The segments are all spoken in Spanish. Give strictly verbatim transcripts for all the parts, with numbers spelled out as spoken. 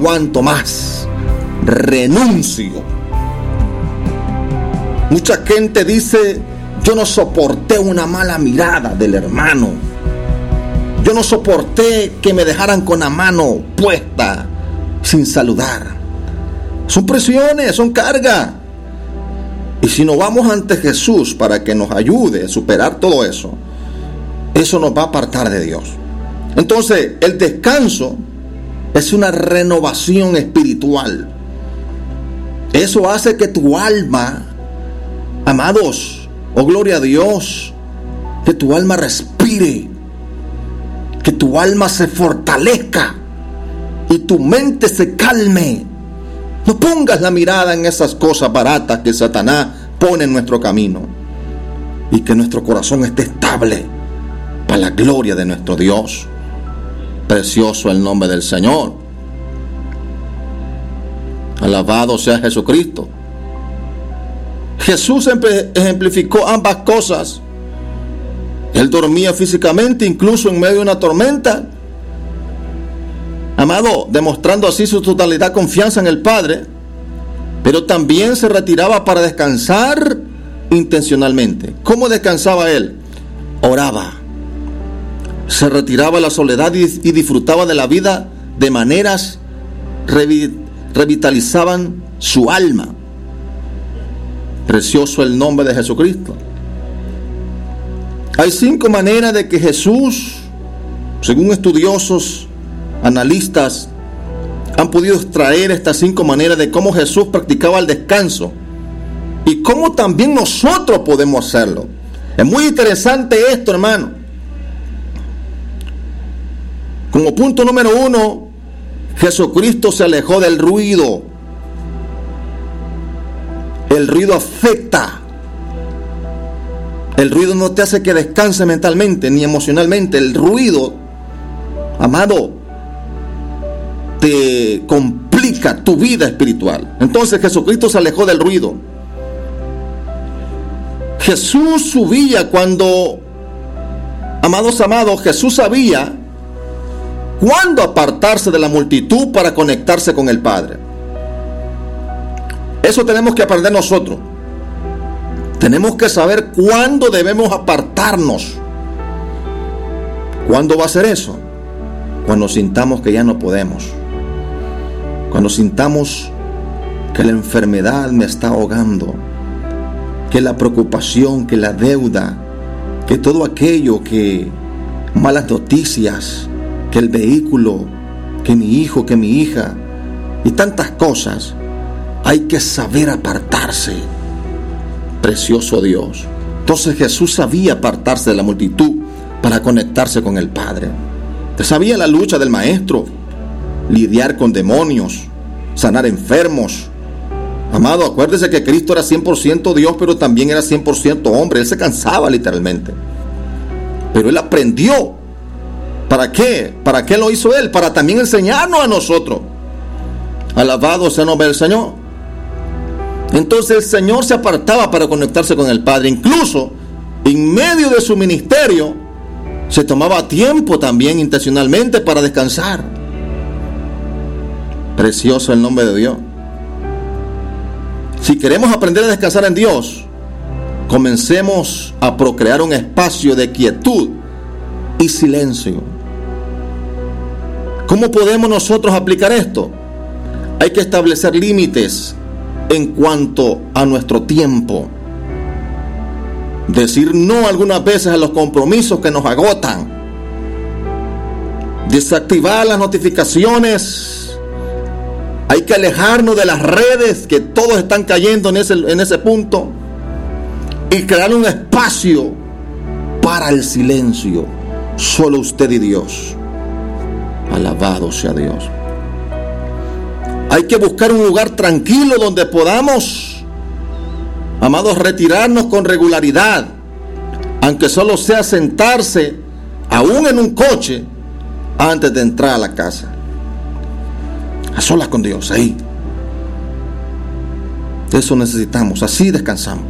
aguanto más, renuncio. Mucha gente dice: yo no soporté una mala mirada del hermano, yo no soporté que me dejaran con la mano puesta sin saludar. Son presiones, son cargas. Y si nos vamos ante Jesús para que nos ayude a superar todo eso, eso nos va a apartar de Dios. Entonces, el descanso es una renovación espiritual. Eso hace que tu alma, amados, oh gloria a Dios, que tu alma respire, que tu alma se fortalezca y tu mente se calme. No pongas la mirada en esas cosas baratas que Satanás pone en nuestro camino, y que nuestro corazón esté estable para la gloria de nuestro Dios. Precioso el nombre del Señor. Alabado sea Jesucristo. Jesús ejemplificó ambas cosas. Él dormía físicamente, incluso en medio de una tormenta, amado, demostrando así su totalidad confianza en el Padre, pero también se retiraba para descansar intencionalmente. ¿Cómo descansaba él? Oraba. Se retiraba a la soledad y, y disfrutaba de la vida de maneras revi, revitalizaban su alma. Precioso el nombre de Jesucristo. Hay cinco maneras de que Jesús, según estudiosos, analistas, han podido extraer estas cinco maneras de cómo Jesús practicaba el descanso y cómo también nosotros podemos hacerlo. Es muy interesante esto, hermano. Como punto número uno, Jesucristo se alejó del ruido. El ruido afecta. El ruido no te hace que descanse mentalmente ni emocionalmente. El ruido, amado, te complica tu vida espiritual. Entonces Jesucristo se alejó del ruido. Jesús subía cuando, amados, amados, Jesús sabía cuándo apartarse de la multitud para conectarse con el Padre. Eso tenemos que aprender nosotros. Tenemos que saber cuándo debemos apartarnos. ¿Cuándo va a ser eso? Cuando sintamos que ya no podemos. Cuando sintamos que la enfermedad me está ahogando, que la preocupación, que la deuda, que todo aquello, que malas noticias, que el vehículo, que mi hijo, que mi hija, y tantas cosas, hay que saber apartarse. Precioso Dios. Entonces Jesús sabía apartarse de la multitud para conectarse con el Padre. Sabía la lucha del Maestro, lidiar con demonios, sanar enfermos. Amado, acuérdese que Cristo era cien por ciento Dios, pero también era cien por ciento hombre. Él se cansaba literalmente. Pero Él aprendió. ¿Para qué? ¿Para qué lo hizo Él? Para también enseñarnos a nosotros. Alabado sea el nombre del Señor. Entonces el Señor se apartaba para conectarse con el Padre. Incluso en medio de su ministerio se tomaba tiempo también intencionalmente para descansar. Precioso el nombre de Dios. Si queremos aprender a descansar en Dios, comencemos a procrear un espacio de quietud y silencio. ¿Cómo podemos nosotros aplicar esto? Hay que establecer límites en cuanto a nuestro tiempo. Decir no algunas veces a los compromisos que nos agotan. Desactivar las notificaciones. Hay que alejarnos de las redes, que todos están cayendo en ese, en ese punto. Y crear un espacio para el silencio. Solo usted y Dios. Alabado sea Dios. Hay que buscar un lugar tranquilo donde podamos, amados, retirarnos con regularidad, aunque solo sea sentarse, aún en un coche, antes de entrar a la casa. A solas con Dios, ahí. Eso necesitamos, así descansamos.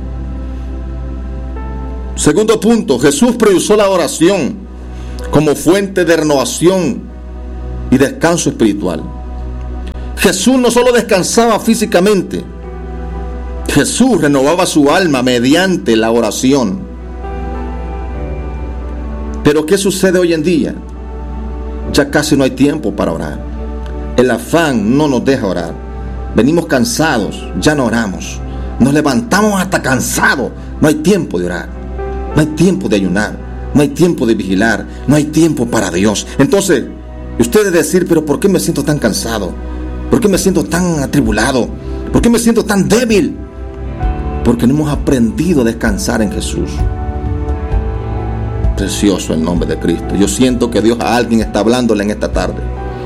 Segundo punto, Jesús preusó la oración como fuente de renovación y descanso espiritual. Jesús no solo descansaba físicamente, Jesús renovaba su alma mediante la oración. Pero ¿qué sucede hoy en día? Ya casi no hay tiempo para orar. El afán no nos deja orar. Venimos cansados, ya no oramos. Nos levantamos hasta cansados. No hay tiempo de orar. No hay tiempo de ayunar. No hay tiempo de vigilar. No hay tiempo para Dios. Entonces, usted debe decir, pero ¿por qué me siento tan cansado? ¿Por qué me siento tan atribulado? ¿Por qué me siento tan débil? Porque no hemos aprendido a descansar en Jesús. Precioso el nombre de Cristo. Yo siento que Dios a alguien está hablándole en esta tarde.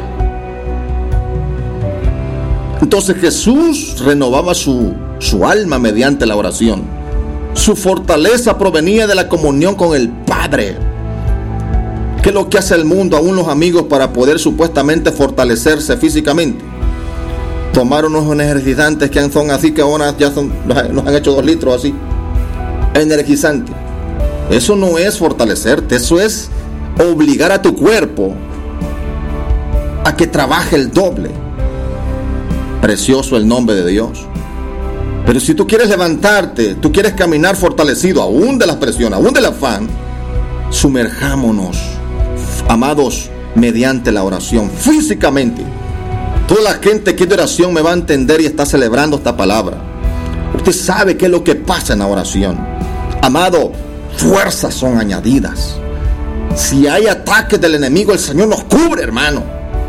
Entonces Jesús renovaba su, su alma mediante la oración. Su fortaleza provenía de la comunión con el Padre. ¿Qué es lo que hace el mundo, aún los amigos, para poder supuestamente fortalecerse físicamente? Tomar unos energizantes que son así, que ahora ya son, nos han hecho dos litros así, energizantes. Eso no es fortalecerte, eso es obligar a tu cuerpo a que trabaje el doble. Precioso el nombre de Dios. Pero si tú quieres levantarte, tú quieres caminar fortalecido, aún de las presiones, aún del afán, sumerjámonos, amados, mediante la oración, físicamente. Toda la gente que de oración me va a entender y está celebrando esta palabra. Usted sabe qué es lo que pasa en la oración. Amado, fuerzas son añadidas. Si hay ataques del enemigo, el Señor nos cubre, hermano.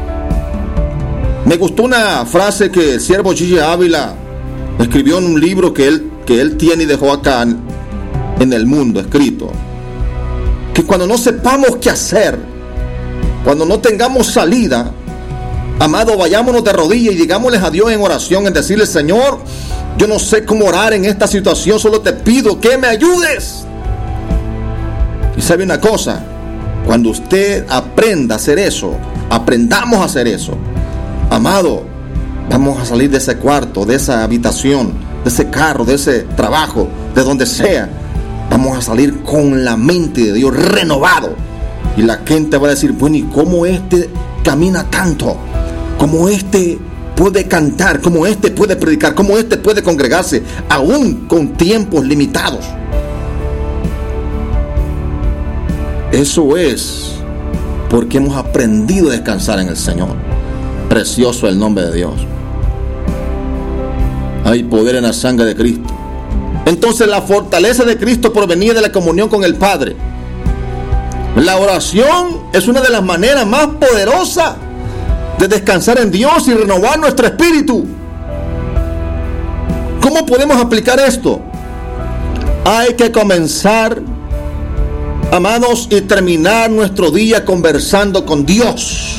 Me gustó una frase que el siervo Gigi Ávila escribió en un libro que él, que él tiene y dejó acá en, en el mundo escrito. Que cuando no sepamos qué hacer, cuando no tengamos salida, amado, vayámonos de rodillas y digámosles a Dios en oración, en decirle: Señor, yo no sé cómo orar en esta situación, solo te pido que me ayudes. Y sabe una cosa, cuando usted aprenda a hacer eso, aprendamos a hacer eso, amado, vamos a salir de ese cuarto, de esa habitación, de ese carro, de ese trabajo, de donde sea. Vamos a salir con la mente de Dios renovado. Y la gente va a decir: bueno, ¿y cómo este camina tanto? ¿Cómo este puede cantar? ¿Cómo este puede predicar? ¿Cómo este puede congregarse aún con tiempos limitados? Eso es porque hemos aprendido a descansar en el Señor. Precioso el nombre de Dios. Hay poder en la sangre de Cristo. Entonces la fortaleza de Cristo provenía de la comunión con el Padre. La oración es una de las maneras más poderosas de descansar en Dios y renovar nuestro espíritu. ¿Cómo podemos aplicar esto? Hay que comenzar, amados, y terminar nuestro día conversando con Dios.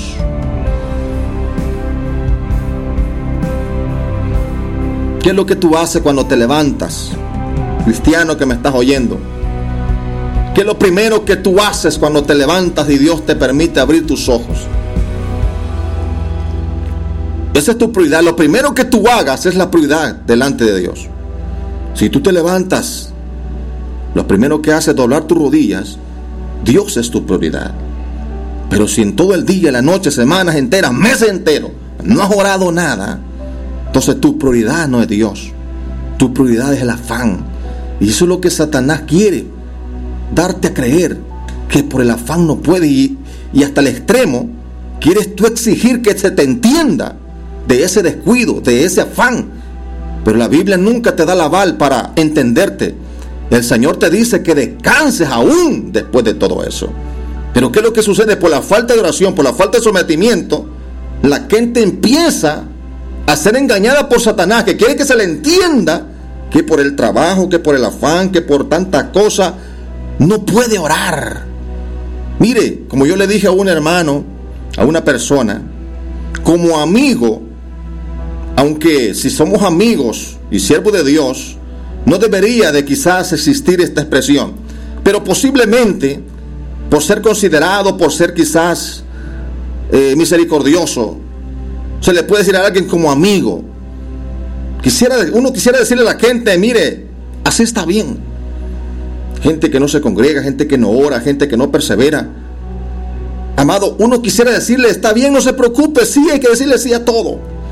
¿Qué es lo que tú haces cuando te levantas? Cristiano que me estás oyendo, ¿qué es lo primero que tú haces cuando te levantas y Dios te permite abrir tus ojos? Esa es tu prioridad. Lo primero que tú hagas es la prioridad delante de Dios. Si tú te levantas, lo primero que haces es doblar tus rodillas, Dios es tu prioridad. Pero si en todo el día, la noche, semanas enteras, meses enteros, no has orado nada, entonces tu prioridad no es Dios. Tu prioridad es el afán. Y eso es lo que Satanás quiere, darte a creer que por el afán no puede, y, y hasta el extremo quieres tú exigir que se te entienda de ese descuido, de ese afán. Pero la Biblia nunca te da el aval para entenderte. El Señor te dice que descanses aún después de todo eso. Pero ¿qué es lo que sucede? Por la falta de oración, por la falta de sometimiento, la gente empieza a ser engañada por Satanás, que quiere que se le entienda que por el trabajo, que por el afán, que por tantas cosas no puede orar. Mire, como yo le dije a un hermano, a una persona, como amigo, aunque si somos amigos y siervos de Dios, no debería de quizás existir esta expresión, pero posiblemente por ser considerado, por ser quizás eh, misericordioso, se le puede decir a alguien como amigo. Quisiera, uno quisiera decirle a la gente: mire, así está bien. Gente que no se congrega, gente que no ora, gente que no persevera. Amado, uno quisiera decirle: está bien, no se preocupe, sí, hay que decirle sí a todo.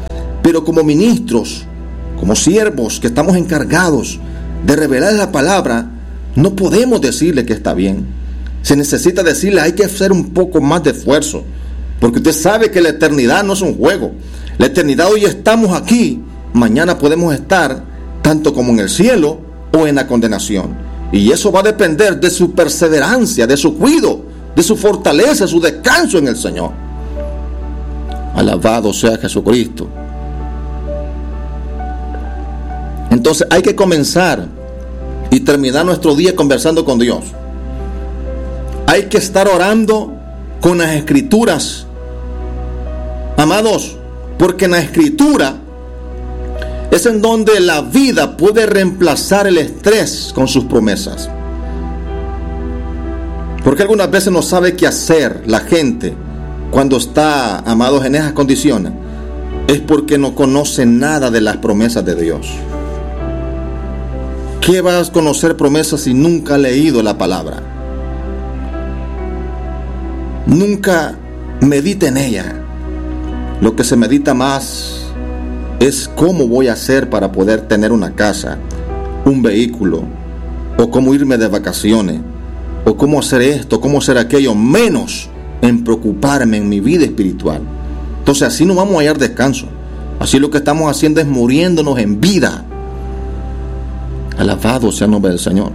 Pero como ministros, como siervos que estamos encargados de revelar la palabra, no podemos decirle que está bien. Se necesita decirle, hay que hacer un poco más de esfuerzo, porque usted sabe que la eternidad no es un juego. La eternidad, hoy estamos aquí, mañana podemos estar tanto como en el cielo o en la condenación. Y eso va a depender de su perseverancia, de su cuidado, de su fortaleza, su descanso en el Señor. Alabado sea Jesucristo. Entonces hay que comenzar y terminar nuestro día conversando con Dios. Hay que estar orando con las Escrituras, amados, porque en la Escritura es en donde la vida puede reemplazar el estrés con sus promesas. Porque algunas veces no sabe qué hacer la gente cuando está, amados, en esas condiciones. Es porque no conoce nada de las promesas de Dios. ¿Qué vas a conocer promesas si nunca ha leído la palabra? Nunca medita en ella. Lo que se medita más es cómo voy a hacer para poder tener una casa, un vehículo, o cómo irme de vacaciones, o cómo hacer esto, cómo hacer aquello, menos en preocuparme en mi vida espiritual. Entonces así no vamos a hallar descanso. Así lo que estamos haciendo es muriéndonos en vida. Alabado sea el nombre del Señor.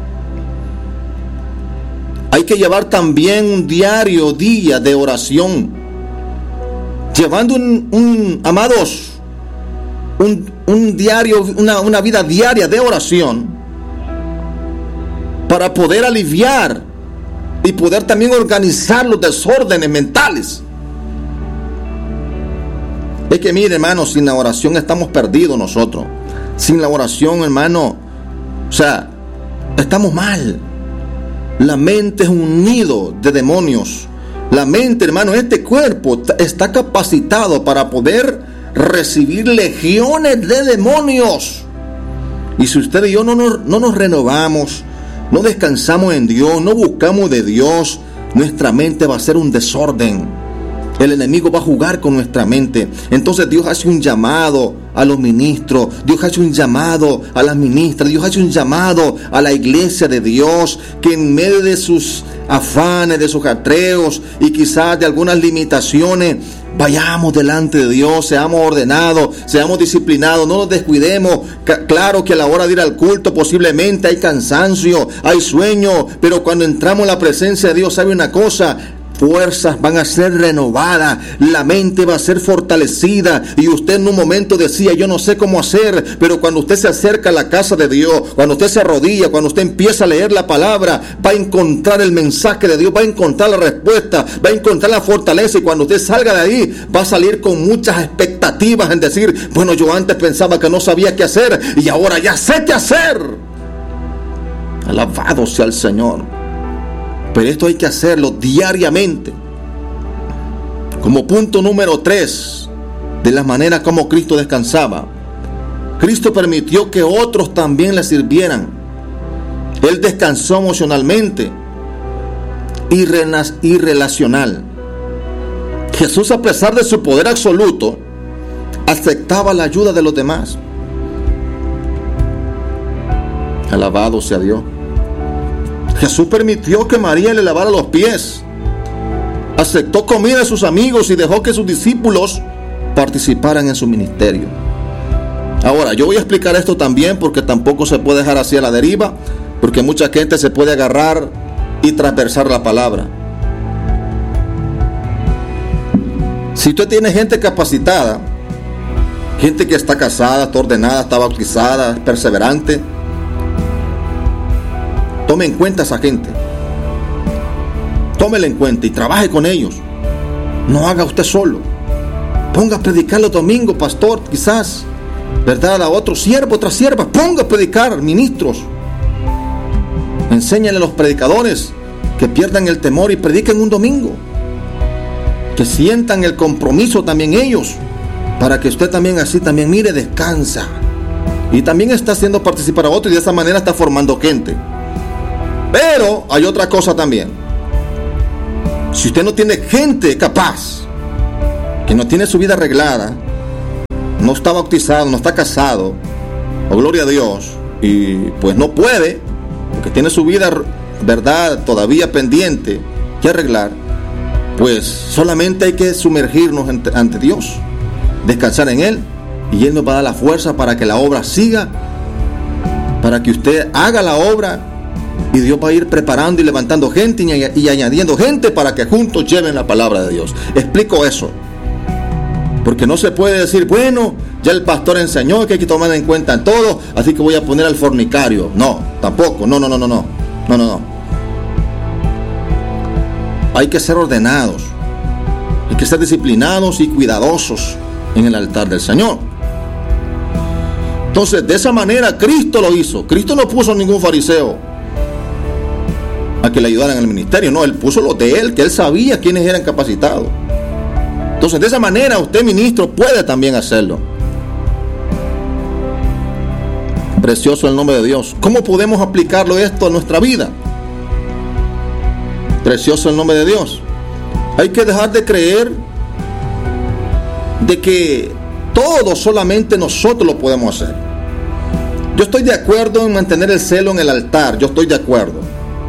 Hay que llevar también un diario día de oración. Llevando un, un amados, un, un diario, una, una vida diaria de oración, para poder aliviar y poder también organizar los desórdenes mentales. Es que mire, hermano, sin la oración estamos perdidos nosotros. Sin la oración, hermano, o sea, estamos mal. La mente es un nido de demonios. La mente, hermano, este cuerpo está capacitado para poder recibir legiones de demonios. Y si usted y yo no nos, no nos renovamos, no descansamos en Dios, no buscamos de Dios, nuestra mente va a ser un desorden. El enemigo va a jugar con nuestra mente. Entonces Dios hace un llamado a los ministros, Dios hace un llamado a las ministras, Dios hace un llamado a la iglesia de Dios, que en medio de sus afanes, de sus atreos y quizás de algunas limitaciones, vayamos delante de Dios, seamos ordenados, seamos disciplinados, no nos descuidemos. Claro que a la hora de ir al culto posiblemente hay cansancio, hay sueño, pero cuando entramos en la presencia de Dios, ¿sabe una cosa? Fuerzas van a ser renovadas, la mente va a ser fortalecida. Y usted en un momento decía, yo no sé cómo hacer, pero cuando usted se acerca a la casa de Dios, cuando usted se arrodilla, cuando usted empieza a leer la palabra, va a encontrar el mensaje de Dios, va a encontrar la respuesta, va a encontrar la fortaleza. Y cuando usted salga de ahí, va a salir con muchas expectativas en decir, bueno, yo antes pensaba que no sabía qué hacer y ahora ya sé qué hacer. Alabado sea el Señor. Pero esto hay que hacerlo diariamente. Como punto número tres, de la manera como Cristo descansaba, Cristo permitió que otros también le sirvieran. Él descansó emocionalmente y, rena- y relacional. Jesús, a pesar de su poder absoluto, aceptaba la ayuda de los demás. Alabado sea Dios. Jesús permitió que María le lavara los pies, aceptó comida de sus amigos y dejó que sus discípulos participaran en su ministerio. Ahora, yo voy a explicar esto también porque tampoco se puede dejar así a la deriva, porque mucha gente se puede agarrar y transversar la palabra. Si usted tiene gente capacitada, gente que está casada, está ordenada, está bautizada, es perseverante, tome en cuenta a esa gente. Tómela en cuenta y trabaje con ellos. No haga usted solo. Ponga a predicar los domingos, pastor, quizás, ¿verdad? A otro siervo, otra sierva. Ponga a predicar, ministros. Enséñale a los predicadores que pierdan el temor y prediquen un domingo. Que sientan el compromiso también ellos, para que usted también así también mire, descansa. Y también está haciendo participar a otros y de esa manera está formando gente. Pero hay otra cosa también. Si usted no tiene gente capaz, que no tiene su vida arreglada, no está bautizado, no está casado, oh gloria a Dios, y pues no puede, porque tiene su vida, verdad, todavía pendiente que arreglar, pues solamente hay que sumergirnos ante, ante Dios, descansar en Él, y Él nos va a dar la fuerza para que la obra siga, para que usted haga la obra, y Dios va a ir preparando y levantando gente y, y añadiendo gente para que juntos lleven la palabra de Dios. Explico eso, porque no se puede decir, bueno, ya el pastor enseñó que hay que tomar en cuenta en todo, así que voy a poner al fornicario. No, tampoco, no, no, no, no, no, no, no, no. Hay que ser ordenados, hay que ser disciplinados y cuidadosos en el altar del Señor. Entonces, de esa manera Cristo lo hizo. Cristo no puso a ningún fariseo a que le ayudaran en el ministerio. No, Él puso los de Él, que Él sabía quiénes eran capacitados. Entonces, de esa manera usted, ministro, puede también hacerlo. Precioso el nombre de Dios. ¿Cómo podemos aplicarlo esto a nuestra vida? Precioso el nombre de Dios. Hay que dejar de creer de que todo solamente nosotros lo podemos hacer. Yo estoy de acuerdo en mantener el celo en el altar, yo estoy de acuerdo.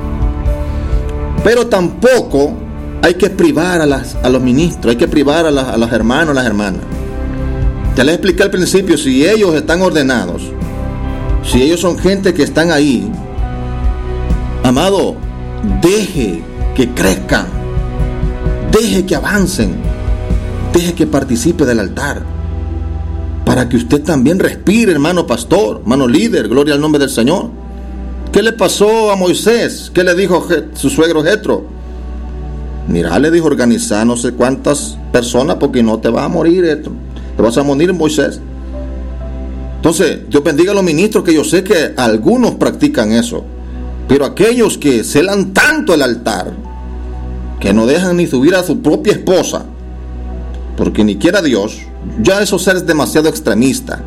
Pero tampoco hay que privar a, las, a los ministros, hay que privar a, la, a los hermanos, a las hermanas. Ya les expliqué al principio, si ellos están ordenados, si ellos son gente que están ahí, amado, deje que crezcan, deje que avancen, deje que participe del altar, para que usted también respire, hermano pastor, hermano líder, gloria al nombre del Señor. ¿Qué le pasó a Moisés? ¿Qué le dijo su suegro Jetro? Mira, le dijo, organizar no sé cuántas personas porque no te vas a morir, Jetro. Te vas a morir, Moisés. Entonces, Dios bendiga a los ministros, que yo sé que algunos practican eso, pero aquellos que celan tanto el altar, que no dejan ni subir a su propia esposa, porque ni quiera Dios, ya eso es demasiado extremista.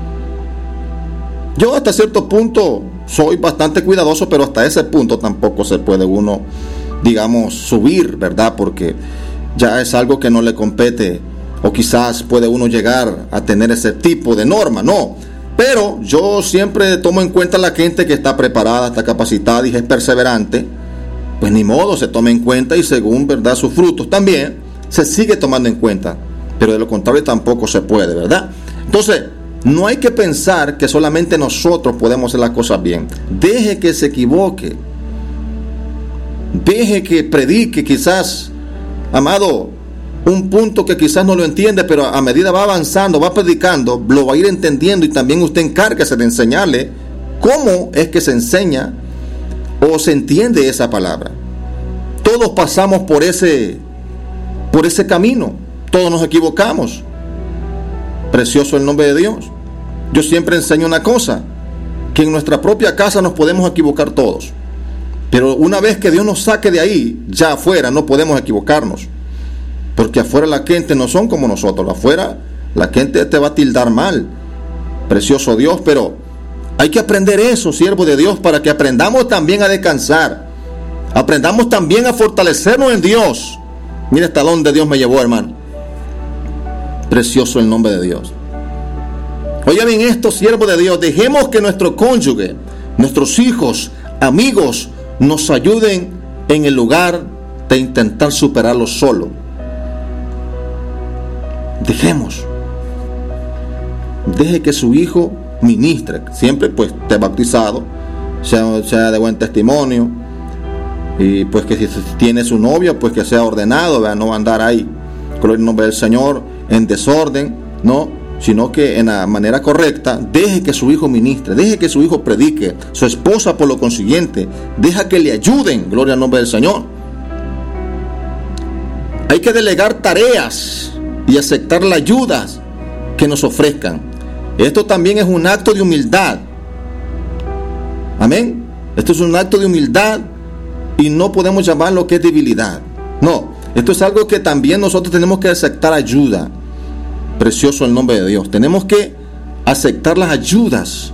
Yo hasta cierto punto soy bastante cuidadoso, pero hasta ese punto tampoco se puede uno, digamos, subir, ¿verdad? Porque ya es algo que no le compete, o quizás puede uno llegar a tener ese tipo de norma, no. Pero yo siempre tomo en cuenta a la gente que está preparada, está capacitada y es perseverante. Pues ni modo, se toma en cuenta y según, ¿verdad?, sus frutos también se sigue tomando en cuenta. Pero de lo contrario tampoco se puede, ¿verdad? Entonces, no hay que pensar que solamente nosotros podemos hacer las cosas bien. Deje que se equivoque. Deje que predique, quizás, amado, un punto que quizás no lo entiende, pero a medida va avanzando, va predicando, lo va a ir entendiendo, y también usted encárguese de enseñarle cómo es que se enseña o se entiende esa palabra. Todos pasamos por ese, por ese camino. Todos nos equivocamos. Precioso el nombre de Dios. Yo siempre enseño una cosa, que en nuestra propia casa nos podemos equivocar todos, pero una vez que Dios nos saque de ahí, ya afuera no podemos equivocarnos, porque afuera la gente no son como nosotros. Afuera la gente te va a tildar mal. Precioso Dios, pero hay que aprender eso, siervo de Dios, para que aprendamos también a descansar, aprendamos también a fortalecernos en Dios. Mira hasta dónde Dios me llevó, hermano. Precioso el nombre de Dios. Oiga bien esto, siervo de Dios, dejemos que nuestro cónyuge, nuestros hijos, amigos, nos ayuden en el lugar de intentar superarlo solo. Dejemos. Deje que su hijo ministre, siempre pues esté bautizado, sea, sea de buen testimonio, y pues que si tiene su novia, pues que sea ordenado, ¿verdad? No va a andar ahí, con el nombre del Señor, en desorden, no, sino que en la manera correcta. Deje que su hijo ministre, deje que su hijo predique, su esposa por lo consiguiente, deja que le ayuden, gloria al nombre del Señor. Hay que delegar tareas y aceptar las ayudas que nos ofrezcan. Esto también es un acto de humildad. Amén. Esto es un acto de humildad y no podemos llamarlo que es debilidad. No, esto es algo que también nosotros tenemos que aceptar ayuda. Precioso el nombre de Dios. Tenemos que aceptar las ayudas,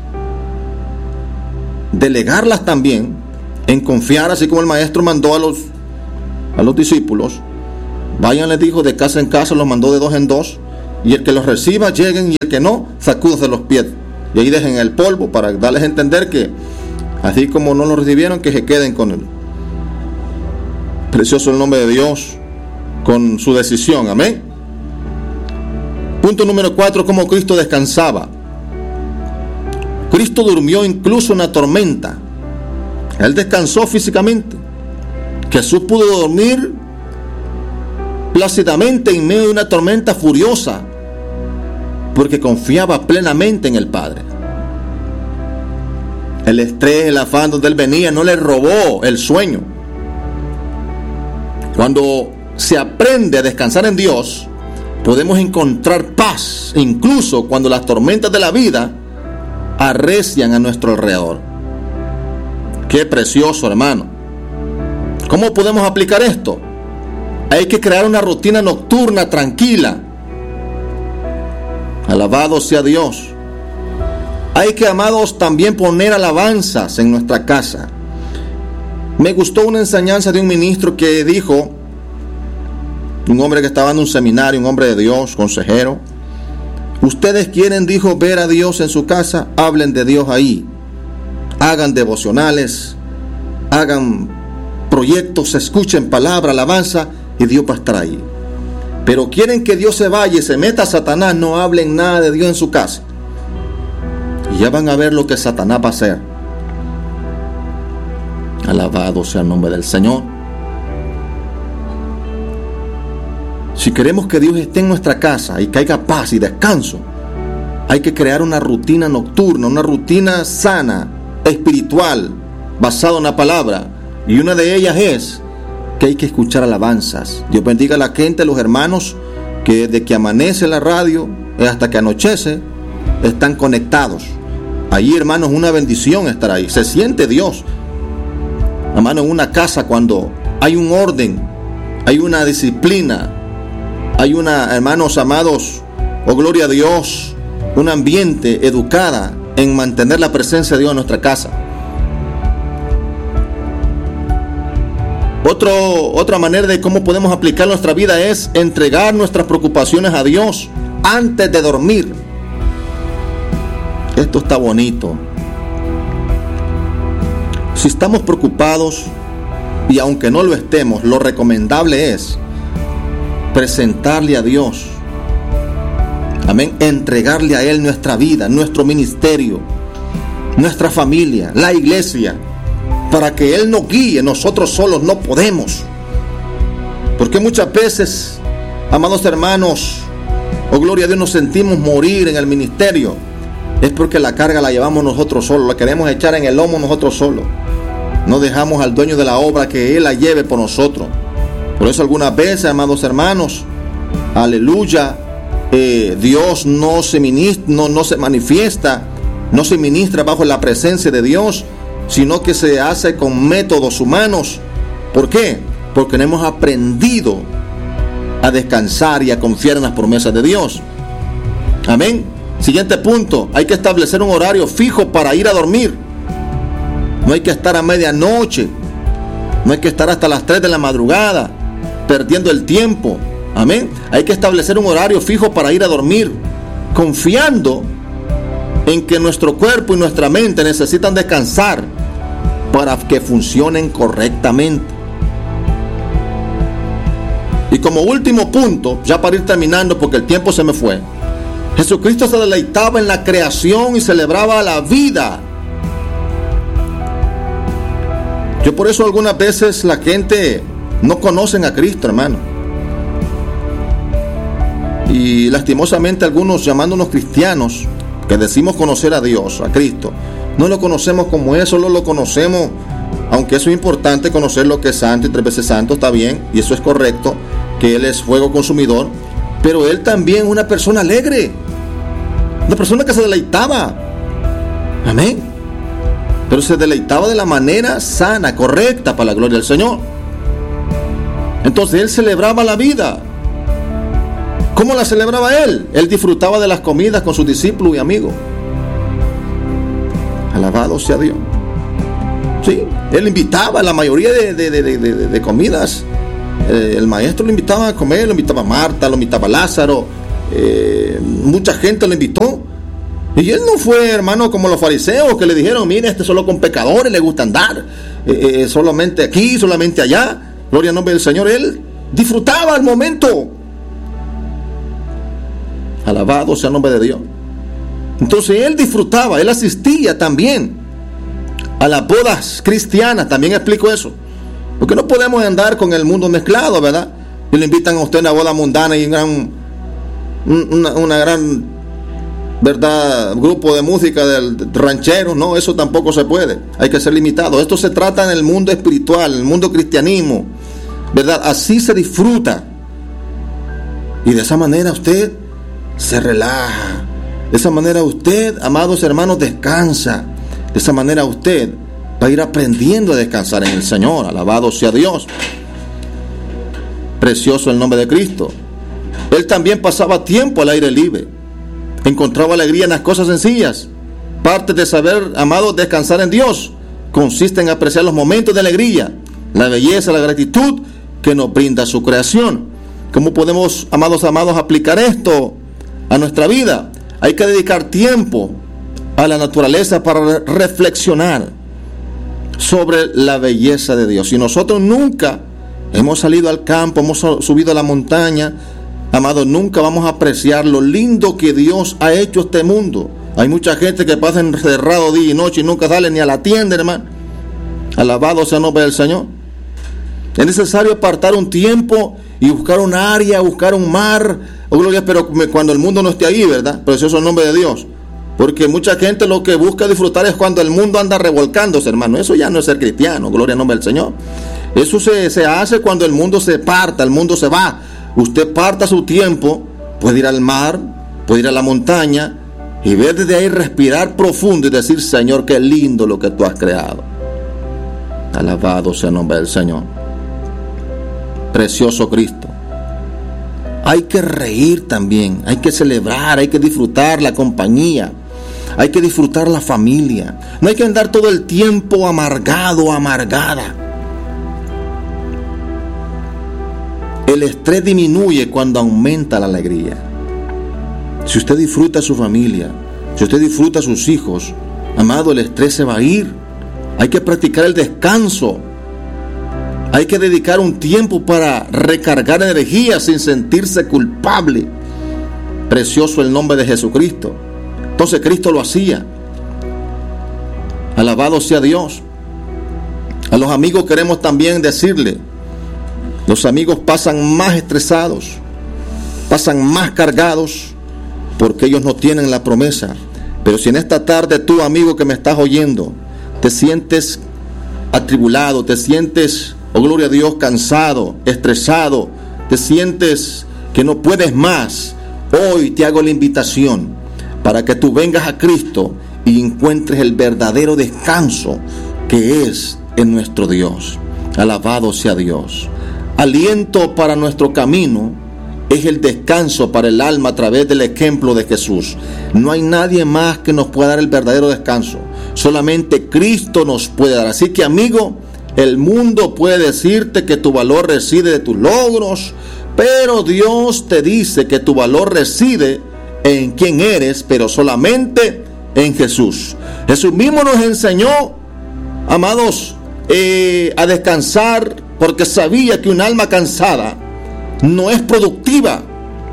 delegarlas también, en confiar, así como el maestro mandó a los, a los discípulos. Vayan, les dijo, de casa en casa, los mandó de dos en dos. y el que los reciba lleguen, y el que no, sacúdanse los pies y ahí dejen el polvo, para darles a entender que así como no lo recibieron, que se queden con él. Precioso el nombre de Dios con su decisión. Amén. Punto número cuatro, cómo Cristo descansaba. Cristo durmió incluso en la tormenta. Él descansó físicamente. Jesús pudo dormir plácidamente en medio de una tormenta furiosa, porque confiaba plenamente en el Padre. El estrés, el afán donde él venía no le robó el sueño. Cuando se aprende a descansar en Dios, podemos encontrar paz, incluso cuando las tormentas de la vida arrecian a nuestro alrededor. Qué precioso, hermano. ¿Cómo podemos aplicar esto? Hay que crear una rutina nocturna tranquila. Alabado sea Dios. Hay que, amados, también poner alabanzas en nuestra casa. Me gustó una enseñanza de un ministro que dijo, un hombre que estaba dando un seminario, un hombre de Dios, consejero: ustedes quieren, dijo, ver a Dios en su casa, hablen de Dios ahí. Hagan devocionales, hagan proyectos, escuchen palabra, alabanza, y Dios va a estar ahí. Pero quieren que Dios se vaya y se meta a Satanás, no hablen nada de Dios en su casa. Y ya van a ver lo que Satanás va a hacer. Alabado sea el nombre del Señor. Si queremos que Dios esté en nuestra casa y que haya paz y descanso, hay que crear una rutina nocturna, una rutina sana, espiritual, basada en la palabra. Y una de ellas es que hay que escuchar alabanzas. Dios bendiga a la gente, los hermanos, que desde que amanece la radio hasta que anochece, están conectados. Ahí, hermanos, una bendición estar ahí. Se siente Dios. Hermano, en una casa cuando hay un orden, hay una disciplina, hay una, hermanos amados, oh gloria a Dios, un ambiente educada en mantener la presencia de Dios en nuestra casa. Otro, otra manera de cómo podemos aplicar nuestra vida es entregar nuestras preocupaciones a Dios antes de dormir. Esto está bonito. Si estamos preocupados, y aunque no lo estemos, lo recomendable es presentarle a Dios, amén, entregarle a Él nuestra vida, nuestro ministerio, nuestra familia, la iglesia, para que Él nos guíe. Nosotros solos no podemos, porque muchas veces, amados hermanos, oh gloria a Dios, nos sentimos morir en el ministerio. Es porque la carga la llevamos nosotros solos, la queremos echar en el lomo nosotros solos. No dejamos al dueño de la obra que Él la lleve por nosotros. Por eso algunas veces, amados hermanos, aleluya, eh, Dios no se, ministra, no, no se manifiesta, no se ministra bajo la presencia de Dios, sino que se hace con métodos humanos. ¿Por qué? Porque no hemos aprendido a descansar y a confiar en las promesas de Dios. Amén. Siguiente punto, hay que establecer un horario fijo para ir a dormir. No hay que estar a medianoche, no hay que estar hasta las tres de la madrugada perdiendo el tiempo. Amén. Hay que establecer un horario fijo para ir a dormir, confiando en que nuestro cuerpo y nuestra mente necesitan descansar para que funcionen correctamente. Y como último punto, ya para ir terminando porque el tiempo se me fue, Jesucristo se deleitaba en la creación y celebraba la vida. Yo por eso algunas veces la gente no conocen a Cristo, hermano. Y lastimosamente algunos llamándonos cristianos, que decimos conocer a Dios, a Cristo, no lo conocemos como es, solo lo conocemos, aunque eso es importante, conocer lo que es santo y tres veces santo, está bien, y eso es correcto, que Él es fuego consumidor, pero Él también es una persona alegre, una persona que se deleitaba, amén, pero se deleitaba de la manera sana, correcta, para la gloria del Señor. Entonces Él celebraba la vida. ¿Cómo la celebraba Él? Él disfrutaba de las comidas con sus discípulos y amigos. Alabado sea Dios. Sí, Él invitaba a la mayoría de, de, de, de, de, de comidas. Eh, el maestro lo invitaba a comer, lo invitaba a Marta, lo invitaba a Lázaro, eh, mucha gente lo invitó. Y él no fue, hermano, como los fariseos que le dijeron, mire, este solo con pecadores le gusta andar, eh, eh, solamente aquí, solamente allá. Gloria al nombre del Señor. Él disfrutaba el momento. Alabado sea el nombre de Dios. Entonces él disfrutaba, él asistía también a las bodas cristianas. También explico eso, porque no podemos andar con el mundo mezclado, ¿verdad? Y le invitan a usted a una boda mundana y un gran, una, una gran, ¿verdad?, grupo de música del ranchero. No, eso tampoco se puede. Hay que ser limitado. Esto se trata en el mundo espiritual, en el mundo cristianismo, ¿verdad? Así se disfruta. Y de esa manera usted se relaja. De esa manera usted, amados hermanos, descansa. De esa manera usted va a ir aprendiendo a descansar en el Señor. Alabado sea Dios. Precioso el nombre de Cristo. Él también pasaba tiempo al aire libre. Encontraba alegría en las cosas sencillas. Parte de saber, amados, descansar en Dios consiste en apreciar los momentos de alegría, la belleza, la gratitud que nos brinda su creación. ¿Cómo podemos, amados, amados, aplicar esto a nuestra vida? Hay que dedicar tiempo a la naturaleza para reflexionar sobre la belleza de Dios. Si nosotros nunca hemos salido al campo, hemos subido a la montaña, amados, nunca vamos a apreciar lo lindo que Dios ha hecho este mundo. Hay mucha gente que pasa encerrado día y noche y nunca sale ni a la tienda, hermano. Alabado sea el nombre del Señor. Es necesario apartar un tiempo y buscar un área, buscar un mar, oh, gloria, pero cuando el mundo no esté ahí, ¿verdad? Precioso el nombre de Dios. Porque mucha gente lo que busca disfrutar es cuando el mundo anda revolcándose, hermano. Eso ya no es ser cristiano, gloria al nombre del Señor. Eso se, se hace cuando el mundo se parta, el mundo se va. Usted parta su tiempo, puede ir al mar, puede ir a la montaña y ver desde ahí, respirar profundo y decir, Señor, qué lindo lo que tú has creado. Alabado sea el nombre del Señor. Precioso Cristo. Hay que reír también, hay que celebrar, hay que disfrutar la compañía, hay que disfrutar la familia. No hay que andar todo el tiempo amargado, amargada. El estrés disminuye cuando aumenta la alegría. Si usted disfruta a su familia, si usted disfruta a sus hijos, amado, el estrés se va a ir. Hay que practicar el descanso. Hay que dedicar un tiempo para recargar energía sin sentirse culpable. Precioso el nombre de Jesucristo. Entonces Cristo lo hacía. Alabado sea Dios. A los amigos queremos también decirle, los amigos pasan más estresados, pasan más cargados, porque ellos no tienen la promesa. Pero si en esta tarde tú, amigo que me estás oyendo, te sientes atribulado, te sientes, oh gloria a Dios, cansado, estresado, te sientes que no puedes más, hoy te hago la invitación para que tú vengas a Cristo y encuentres el verdadero descanso que es en nuestro Dios. Alabado sea Dios. Aliento para nuestro camino es el descanso para el alma a través del ejemplo de Jesús. No hay nadie más que nos pueda dar el verdadero descanso. Solamente Cristo nos puede dar. Así que, amigo, el mundo puede decirte que tu valor reside de tus logros, pero Dios te dice que tu valor reside en quién eres, pero solamente en Jesús. Jesús mismo nos enseñó, amados, eh, a descansar, porque sabía que un alma cansada no es productiva.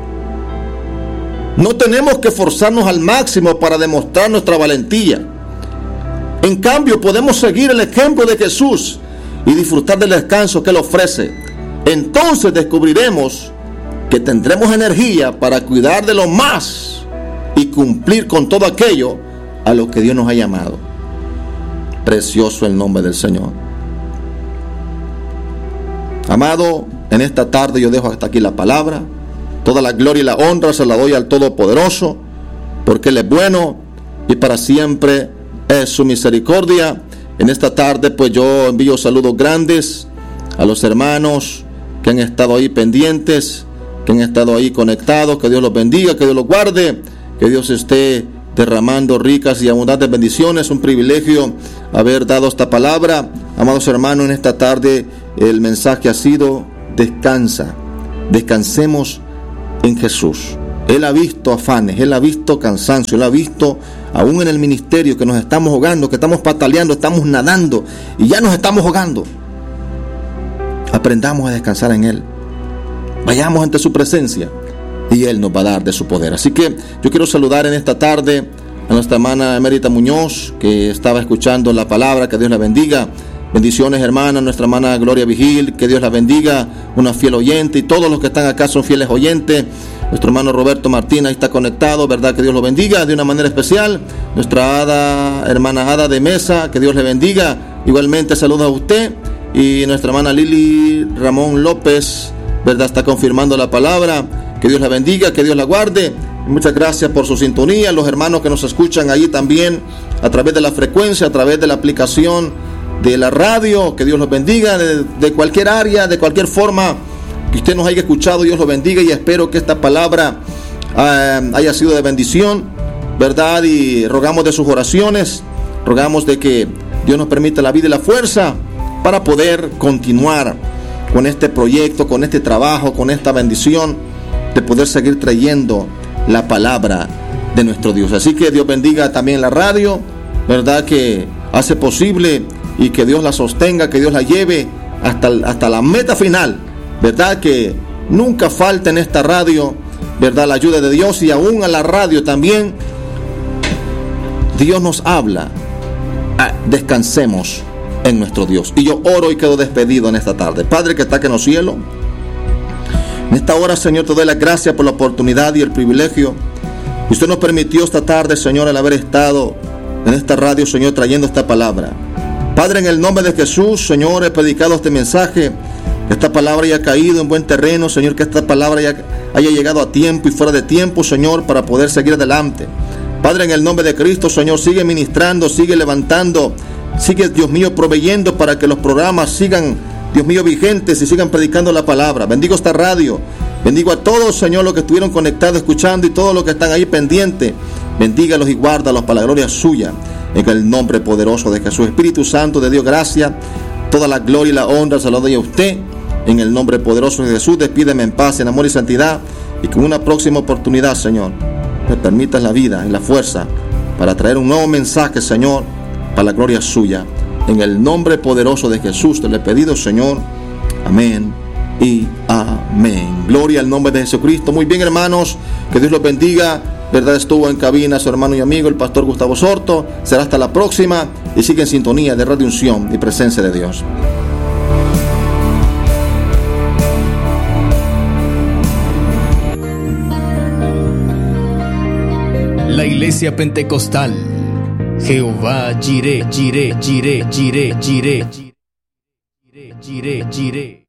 No tenemos que forzarnos al máximo para demostrar nuestra valentía. En cambio, podemos seguir el ejemplo de Jesús y disfrutar del descanso que Él ofrece. Entonces descubriremos que tendremos energía para cuidar de lo más y cumplir con todo aquello a lo que Dios nos ha llamado. Precioso el nombre del Señor. Amado, en esta tarde yo dejo hasta aquí la palabra. Toda la gloria y la honra se la doy al Todopoderoso, porque Él es bueno y para siempre es su misericordia. En esta tarde pues yo envío saludos grandes a los hermanos que han estado ahí pendientes, que han estado ahí conectados. Que Dios los bendiga, que Dios los guarde, que Dios esté derramando ricas y abundantes bendiciones. Un privilegio haber dado esta palabra. Amados hermanos, en esta tarde el mensaje ha sido: descansa, descansemos en Jesús. Él ha visto afanes, Él ha visto cansancio, Él ha visto aún en el ministerio que nos estamos ahogando, que estamos pataleando, estamos nadando y ya nos estamos ahogando. Aprendamos a descansar en Él. Vayamos ante su presencia y Él nos va a dar de su poder. Así que yo quiero saludar en esta tarde a nuestra hermana Emérita Muñoz, que estaba escuchando la palabra. Que Dios la bendiga. Bendiciones, hermana, nuestra hermana Gloria Vigil, que Dios la bendiga, una fiel oyente, y todos los que están acá son fieles oyentes. Nuestro hermano Roberto Martín ahí está conectado, ¿verdad? Que Dios lo bendiga de una manera especial. Nuestra Ada, hermana Ada de Mesa, que Dios le bendiga. Igualmente saluda a usted. Y nuestra hermana Lili Ramón López, ¿verdad? Está confirmando la palabra. Que Dios la bendiga, que Dios la guarde. Y muchas gracias por su sintonía. Los hermanos que nos escuchan ahí también a través de la frecuencia, a través de la aplicación de la radio, que Dios los bendiga, de, de cualquier área, de cualquier forma que usted nos haya escuchado. Dios los bendiga, y espero que esta palabra eh, haya sido de bendición, ¿verdad? Y rogamos de sus oraciones, rogamos de que Dios nos permita la vida y la fuerza para poder continuar con este proyecto, con este trabajo, con esta bendición de poder seguir trayendo la palabra de nuestro Dios. Así que Dios bendiga también la radio, ¿verdad? Que hace posible, y que Dios la sostenga, que Dios la lleve hasta, hasta la meta final, ¿verdad? Que nunca falte en esta radio, ¿verdad? La ayuda de Dios, y aún a la radio también Dios nos habla. Ah, descansemos en nuestro Dios. Y yo oro y quedo despedido en esta tarde. Padre que está aquí en los cielos, en esta hora, Señor, te doy las gracias por la oportunidad y el privilegio que usted nos permitió esta tarde, Señor, al haber estado en esta radio, Señor, trayendo esta palabra. Padre, en el nombre de Jesús, Señor, he predicado este mensaje, que esta palabra haya caído en buen terreno, Señor, que esta palabra haya, haya llegado a tiempo y fuera de tiempo, Señor, para poder seguir adelante. Padre, en el nombre de Cristo, Señor, sigue ministrando, sigue levantando, sigue, Dios mío, proveyendo para que los programas sigan, Dios mío, vigentes y sigan predicando la palabra. Bendigo esta radio, bendigo a todos, Señor, los que estuvieron conectados, escuchando, y todos los que están ahí pendientes. Bendígalos y guárdalos para la gloria suya, en el nombre poderoso de Jesús. Espíritu Santo de Dios, gracias. Toda la gloria y la honra se la doy a usted, en el nombre poderoso de Jesús. Despídeme en paz, en amor y santidad, y con una próxima oportunidad, Señor, me permitas la vida y la fuerza para traer un nuevo mensaje, Señor, para la gloria suya. En el nombre poderoso de Jesús te lo he pedido, Señor. Amén y amén. Gloria al nombre de Jesucristo. Muy bien, hermanos, que Dios los bendiga. ¿Verdad? Estuvo en cabina su hermano y amigo, el pastor Gustavo Sorto. Será hasta la próxima, y sigue en sintonía de Radio Unción y Presencia de Dios. La Iglesia Pentecostal Jehová Jireh, Jireh, Jireh, Jireh, Jireh, Jireh, Jireh, Jireh.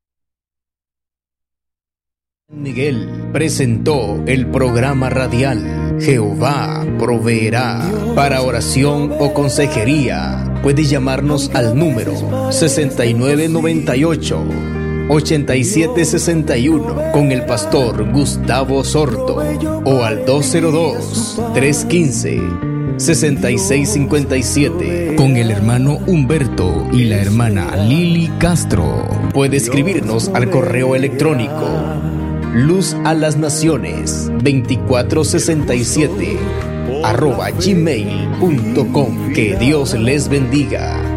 Miguel presentó el programa radial Jehová Proveerá. Para oración o consejería, puedes llamarnos al número sesenta y nueve noventa y ocho, ochenta y siete sesenta y uno con el pastor Gustavo Sorto, o al dos cero dos, tres uno cinco, sesenta y seis cincuenta y siete con el hermano Humberto y la hermana Lili Castro. Puede escribirnos al correo electrónico luz a las naciones veinticuatro sesenta y siete arroba gmail punto com. Que Dios les bendiga.